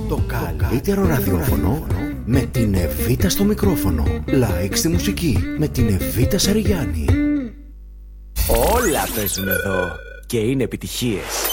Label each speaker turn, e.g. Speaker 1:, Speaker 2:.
Speaker 1: Το καλύτερο ραδιόφωνο με την Εβίτα στο μικρόφωνο. Like στη μουσική με την Εβίτα Σαριγιάννη.
Speaker 2: Όλα παίζουν εδώ και είναι επιτυχίες.